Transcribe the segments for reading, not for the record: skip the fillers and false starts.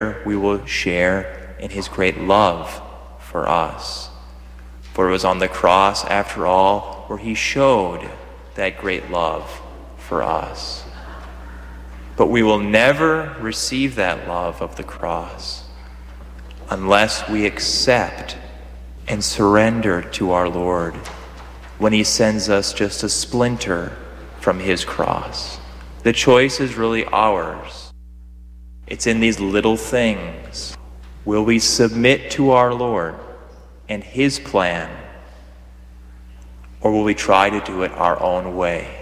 we will share in his great love for us. For it was on the cross, after all, where he showed that great love for us. But we will never receive that love of the cross unless we accept and surrender to our Lord when he sends us just a splinter from his cross. The choice is really ours. It's in these little things. Will we submit to our Lord and his plan, or will we try to do it our own way?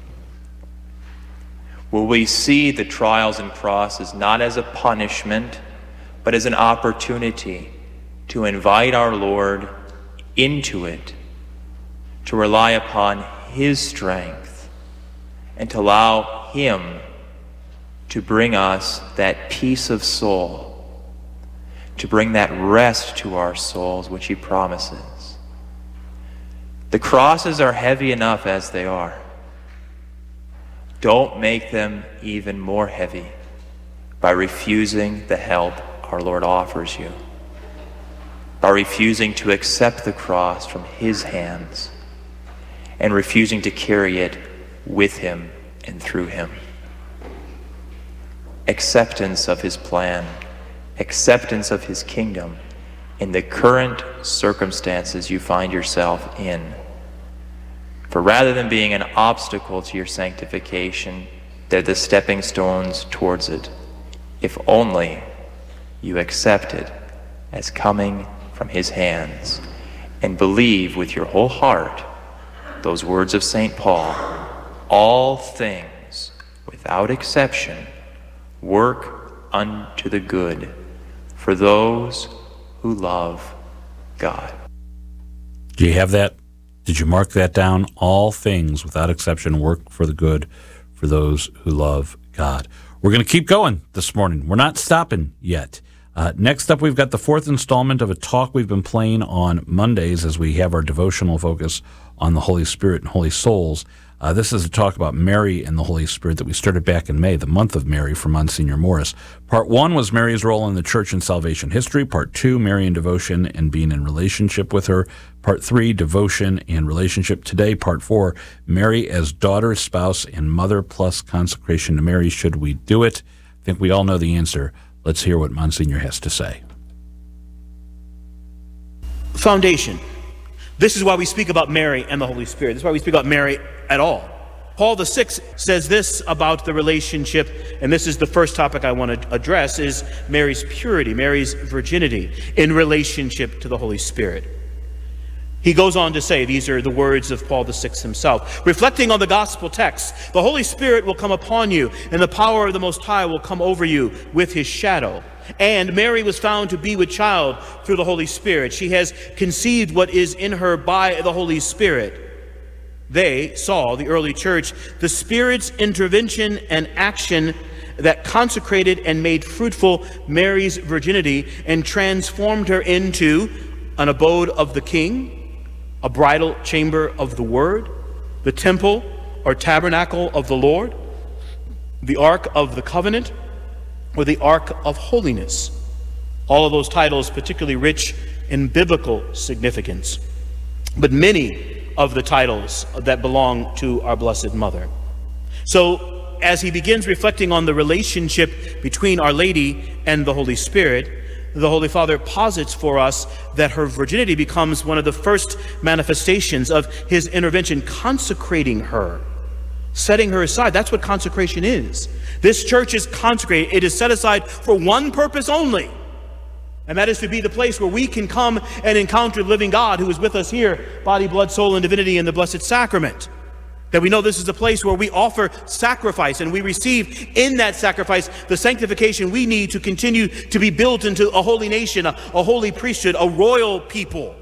Will we see the trials and crosses not as a punishment, but as an opportunity to invite our Lord into it, to rely upon his strength, and to allow him to bring us that peace of soul, to bring that rest to our souls which he promises. The crosses are heavy enough as they are. Don't make them even more heavy by refusing the help our Lord offers you, by refusing to accept the cross from his hands and refusing to carry it with him and through him. Acceptance of his plan, acceptance of his kingdom in the current circumstances you find yourself in. For rather than being an obstacle to your sanctification, they're the stepping stones towards it, if only you accept it as coming from his hands and believe with your whole heart those words of St. Paul: all things, without exception, work unto the good for those who love God. Do you have that? Did you mark that down? All things, without exception, work for the good for those who love God. We're going to keep going this morning. We're not stopping yet. Next up, we've got the fourth installment of a talk we've been playing on Mondays as we have our devotional focus on the Holy Spirit and Holy Souls. This is a talk about Mary and the Holy Spirit that we started back in May, the month of Mary, from Monsignor Morris. Part 1 was Mary's role in the church and salvation history. Part 2, Mary and devotion and being in relationship with her. Part 3, devotion and relationship. Today, Part 4, Mary as daughter, spouse, and mother plus consecration to Mary. Should we do it? I think we all know the answer. Let's hear what Monsignor has to say. Foundation. This is why we speak about Mary and the Holy Spirit. This is why we speak about Mary at all. Paul VI says this about the relationship, and this is the first topic I want to address, is Mary's purity, Mary's virginity in relationship to the Holy Spirit. He goes on to say, these are the words of Paul VI himself, reflecting on the gospel text: the Holy Spirit will come upon you, and the power of the Most High will come over you with his shadow. And Mary was found to be with child through the Holy Spirit. She has conceived what is in her by the Holy Spirit. They saw, the early church, the Spirit's intervention and action that consecrated and made fruitful Mary's virginity and transformed her into an abode of the King, a bridal chamber of the Word, the temple or tabernacle of the Lord, the Ark of the Covenant, or the Ark of Holiness. All of those titles particularly rich in biblical significance, but many of the titles that belong to our Blessed Mother. So as he begins reflecting on the relationship between Our Lady and the Holy Spirit, the Holy Father posits for us that her virginity becomes one of the first manifestations of his intervention, consecrating her, setting her aside. That's what consecration is. This church is consecrated. It is set aside for one purpose only, and that is to be the place where we can come and encounter the living God who is with us here, body, blood, soul, and divinity in the Blessed Sacrament. That we know this is a place where we offer sacrifice, and we receive in that sacrifice the sanctification we need to continue to be built into a holy nation, a holy priesthood, a royal people.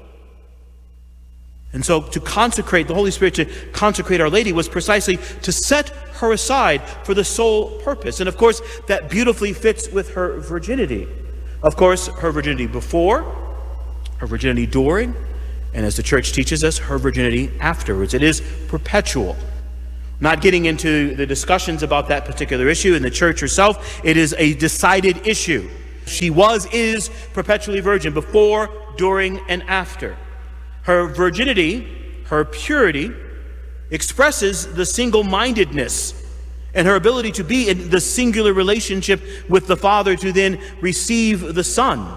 And so to consecrate the Holy Spirit, to consecrate Our Lady, was precisely to set her aside for the sole purpose. And of course, that beautifully fits with her virginity. Of course, her virginity before, her virginity during, and as the church teaches us, her virginity afterwards. It is perpetual. Not getting into the discussions about that particular issue in the church herself, it is a decided issue She is perpetually virgin before, during, and after. Her virginity, her purity, expresses the single-mindedness and her ability to be in the singular relationship with the Father to then receive the Son.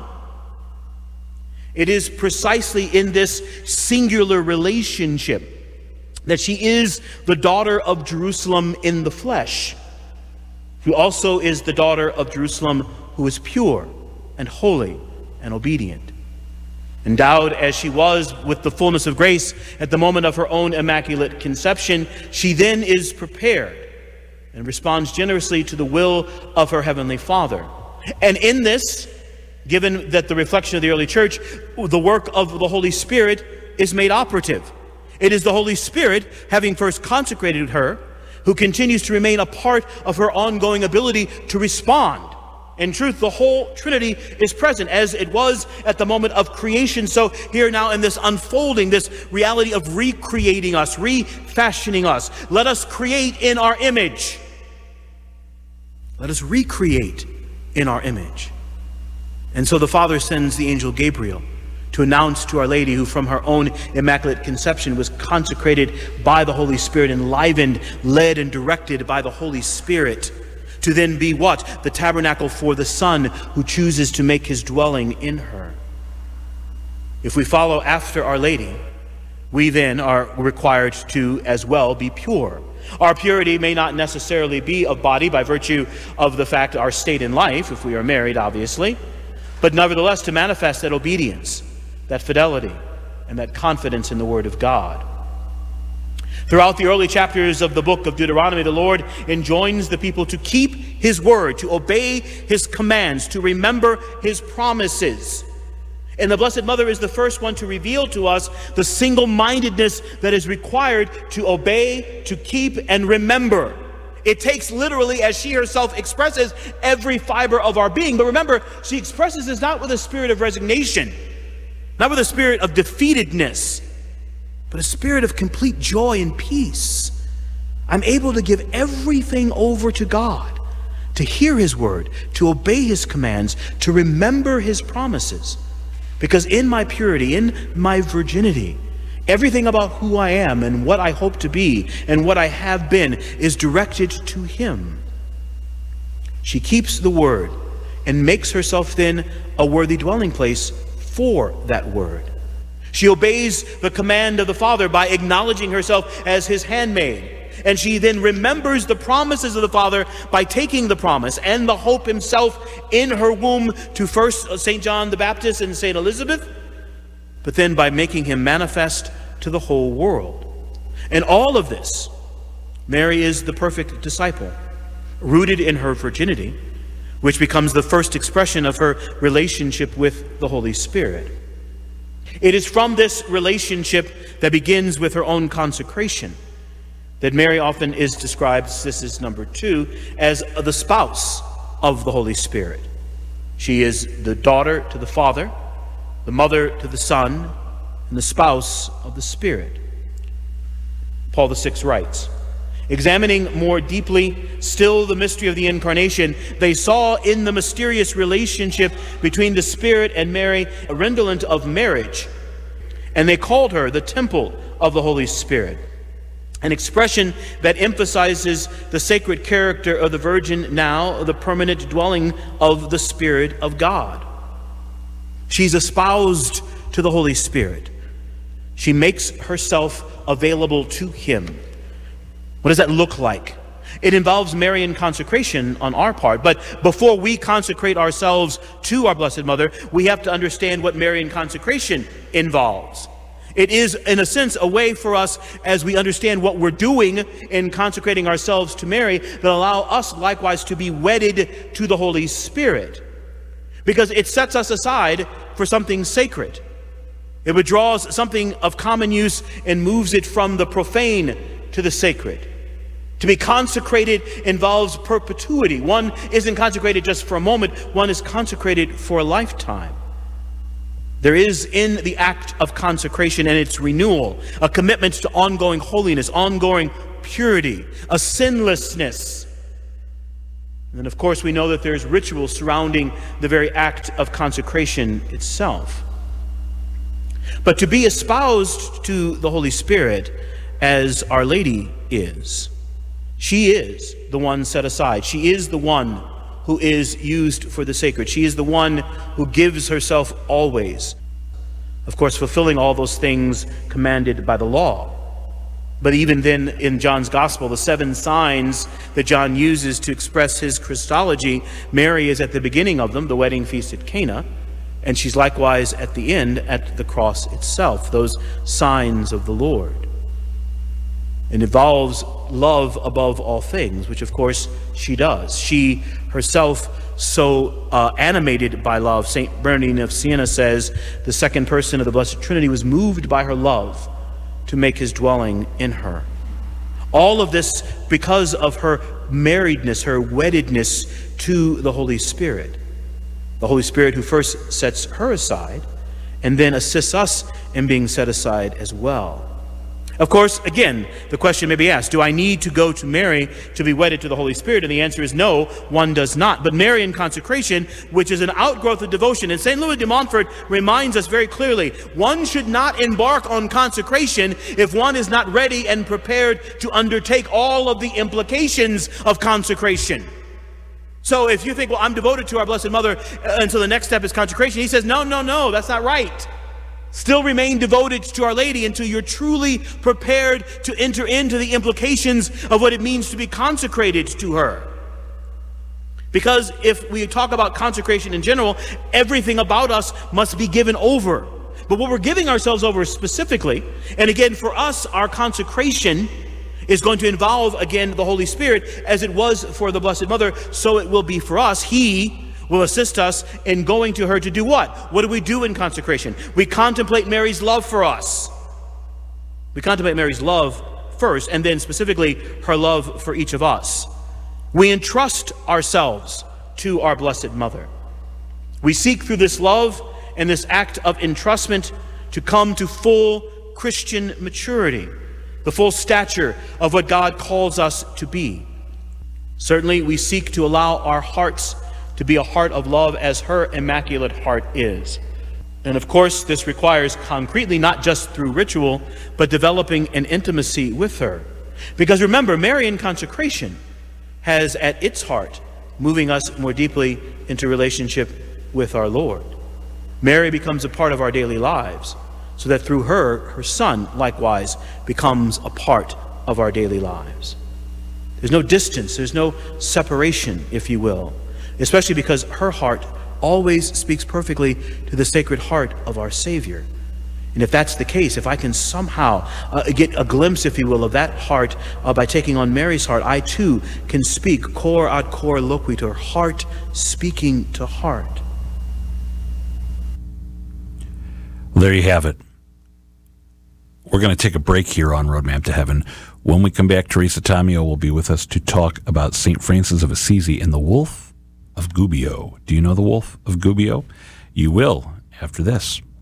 It is precisely in this singular relationship that she is the daughter of Jerusalem in the flesh, who also is the daughter of Jerusalem who is pure and holy and obedient. Endowed as she was with the fullness of grace at the moment of her own immaculate conception, she then is prepared and responds generously to the will of her heavenly Father. And in this, given that the reflection of the early church, the work of the Holy Spirit is made operative. It is the Holy Spirit, having first consecrated her, who continues to remain a part of her ongoing ability to respond. In truth, the whole Trinity is present, as it was at the moment of creation. So here now in this unfolding, this reality of recreating us, refashioning us. Let us create in our image. Let us recreate in our image. And so the Father sends the angel Gabriel to announce to Our Lady, who from her own immaculate conception was consecrated by the Holy Spirit, enlivened, led, and directed by the Holy Spirit, to then be what? The tabernacle for the Son who chooses to make his dwelling in her. If we follow after Our Lady, we then are required to as well be pure. Our purity may not necessarily be of body by virtue of the fact our state in life, if we are married, obviously, but nevertheless to manifest that obedience, that fidelity, and that confidence in the Word of God. Throughout the early chapters of the book of Deuteronomy, the Lord enjoins the people to keep His word, to obey His commands, to remember His promises. And the Blessed Mother is the first one to reveal to us the single-mindedness that is required to obey, to keep, and remember. It takes literally, as she herself expresses, every fiber of our being. But remember, she expresses this not with a spirit of resignation, not with a spirit of defeatedness, but a spirit of complete joy and peace. I'm able to give everything over to God, to hear His word, to obey His commands, to remember His promises. Because in my purity, in my virginity, everything about who I am and what I hope to be and what I have been is directed to Him. She keeps the word and makes herself then a worthy dwelling place for that word. She obeys the command of the Father by acknowledging herself as His handmaid. And she then remembers the promises of the Father by taking the promise and the hope Himself in her womb to first St. John the Baptist and St. Elizabeth, but then by making Him manifest to the whole world. And all of this, Mary is the perfect disciple, rooted in her virginity, which becomes the first expression of her relationship with the Holy Spirit. It is from this relationship that begins with her own consecration that Mary often is described, this is number 2, as the spouse of the Holy Spirit. She is the daughter to the Father, the mother to the Son, and the spouse of the Spirit. Paul VI writes, examining more deeply still the mystery of the Incarnation, they saw in the mysterious relationship between the Spirit and Mary a redolent of marriage, and they called her the temple of the Holy Spirit, an expression that emphasizes the sacred character of the Virgin, now the permanent dwelling of the Spirit of God. She's espoused to the Holy Spirit. She makes herself available to Him. What does that look like? It involves Marian consecration on our part, but before we consecrate ourselves to our Blessed Mother, we have to understand what Marian consecration involves. It is, in a sense, a way for us, as we understand what we're doing in consecrating ourselves to Mary, that allow us likewise to be wedded to the Holy Spirit. Because it sets us aside for something sacred. It withdraws something of common use and moves it from the profane to the sacred. To be consecrated involves perpetuity. One isn't consecrated just for a moment, one is consecrated for a lifetime. There is in the act of consecration and its renewal a commitment to ongoing holiness, ongoing purity, a sinlessness. And of course, we know that there's ritual surrounding the very act of consecration itself. But to be espoused to the Holy Spirit, as Our Lady is, she is the one set aside. She is the one who is used for the sacred. She is the one who gives herself always. Of course, fulfilling all those things commanded by the law. But even then, in John's Gospel, the 7 signs that John uses to express his Christology, Mary is at the beginning of them, the wedding feast at Cana, and she's likewise at the end at the cross itself, those signs of the Lord. It involves love above all things, which of course she does. She herself so animated by love. St. Bernardine of Siena says the second person of the Blessed Trinity was moved by her love to make his dwelling in her. All of this because of her marriedness, her weddedness to the Holy Spirit. The Holy Spirit who first sets her aside and then assists us in being set aside as well. Of course, again, the question may be asked, do I need to go to Mary to be wedded to the Holy Spirit? And the answer is no, one does not. But Marian consecration, which is an outgrowth of devotion, and St. Louis de Montfort reminds us very clearly, one should not embark on consecration if one is not ready and prepared to undertake all of the implications of consecration. So if you think, well, I'm devoted to our Blessed Mother until the next step is consecration, he says, no, that's not right. Still remain devoted to Our Lady until you're truly prepared to enter into the implications of what it means to be consecrated to her. Because if we talk about consecration in general, everything about us must be given over. But what we're giving ourselves over specifically, and again for us, our consecration is going to involve, again, the Holy Spirit, as it was for the Blessed Mother, so it will be for us. He will assist us in going to her to do what? What do we do in consecration? We contemplate Mary's love for us. We contemplate Mary's love first, and then specifically her love for each of us. We entrust ourselves to our Blessed Mother. We seek through this love and this act of entrustment to come to full Christian maturity, the full stature of what God calls us to be. Certainly, we seek to allow our hearts to be a heart of love as her immaculate heart is. And of course, this requires concretely, not just through ritual, but developing an intimacy with her. Because remember, Marian consecration has at its heart moving us more deeply into relationship with our Lord. Mary becomes a part of our daily lives, so that through her, her Son likewise becomes a part of our daily lives. There's no distance, there's no separation, if you will, especially because her heart always speaks perfectly to the Sacred Heart of our Savior. And if that's the case, if I can somehow get a glimpse, if you will, of that heart by taking on Mary's heart, I too can speak cor ad cor loquitur, heart speaking to heart. Well, there you have it. We're going to take a break here on Roadmap to Heaven. When we come back, Teresa Tomeo will be with us to talk about St. Francis of Assisi and the Wolf of Gubbio. Do you know the Wolf of Gubbio? You will after this.